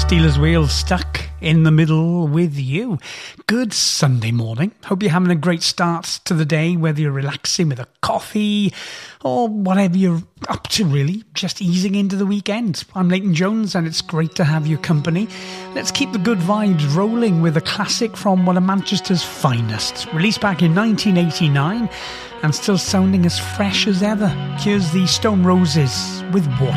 Steelers Wheel stuck in the middle with you. Good Sunday morning. Hope you're having a great start to the day, whether you're relaxing with a coffee or whatever you're up to, really. Just easing into the weekend. I'm Leighton Jones and it's great to have your company. Let's keep the good vibes rolling with a classic from one of Manchester's finest. Released back in 1989 and still sounding as fresh as ever. Here's the Stone Roses with Water.